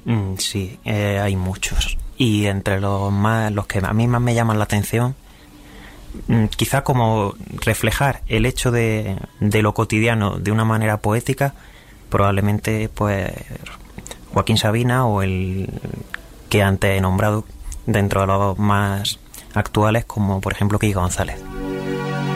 Sí, hay muchos. Y entre los que a mí más me llaman la atención, quizá como reflejar el hecho de lo cotidiano de una manera poética, probablemente pues Joaquín Sabina o el que antes he nombrado dentro de los más actuales, como por ejemplo Kiko González.